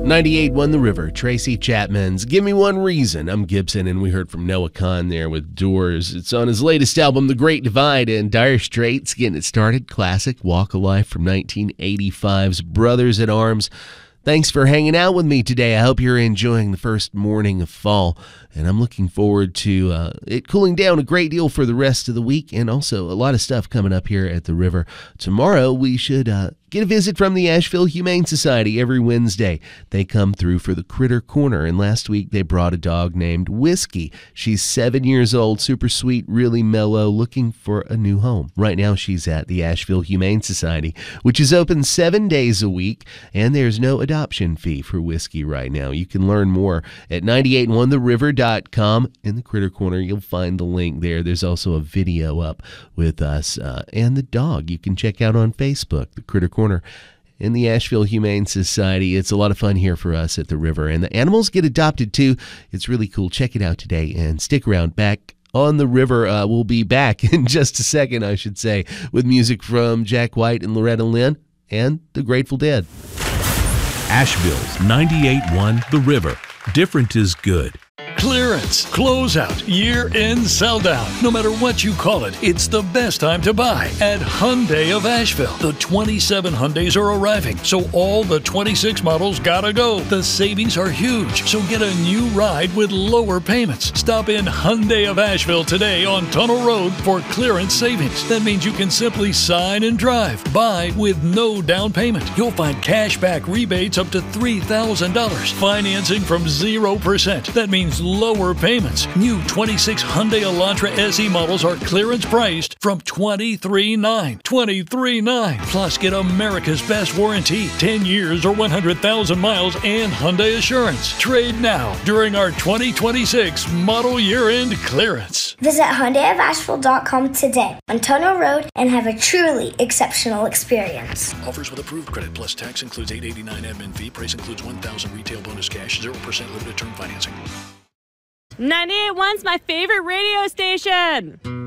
98.1 The River, Tracy Chapman's Give Me One Reason. I'm Gibson, and we heard from Noah Kahan there with Doors. It's on his latest album, The Great Divide, and Dire Straits getting it started. Classic Walk of Life from 1985's Brothers at Arms. Thanks for hanging out with me today. I hope you're enjoying the first morning of fall, and I'm looking forward to it cooling down a great deal for the rest of the week, and also a lot of stuff coming up here at the river. Tomorrow we should get a visit from the Asheville Humane Society every Wednesday. They come through for the Critter Corner, and last week they brought a dog named Whiskey. She's 7 years old, super sweet, really mellow, looking for a new home. Right now she's at the Asheville Humane Society, which is open 7 days a week, and there's no adoption fee for Whiskey right now. You can learn more at 981theriver.com. In the Critter Corner, you'll find the link there. There's also a video up with us and the dog you can check out on Facebook, the Critter Corner in the Asheville Humane Society. It's a lot of fun here for us at the river, and the animals get adopted too. It's really cool. Check it out today and stick around. Back on the river, we'll be back in just a second, I should say, with music from Jack White and Loretta Lynn and the Grateful Dead. Asheville's 98.1 The River. Different is good. Clearance, closeout, year-end sell-down. No matter what you call it, it's the best time to buy at Hyundai of Asheville. The 27 Hyundais are arriving, so all the 26 models gotta go. The savings are huge, so get a new ride with lower payments. Stop in Hyundai of Asheville today on Tunnel Road for clearance savings. That means you can simply sign and drive. Buy with no down payment. You'll find cashback rebates up to $3,000. Financing from 0%. That means lower payments. New 26 Hyundai Elantra SE models are clearance priced from $23,900. $23,900. Plus, get America's best warranty, 10 years or 100,000 miles, and Hyundai Assurance. Trade now during our 2026 model year-end clearance. Visit HyundaiofAsheville.com today on Tunnel Road and have a truly exceptional experience. Offers with approved credit plus tax includes $889 admin fee. Price includes $1,000 retail bonus cash, 0% limited term financing. 98.1's my favorite radio station.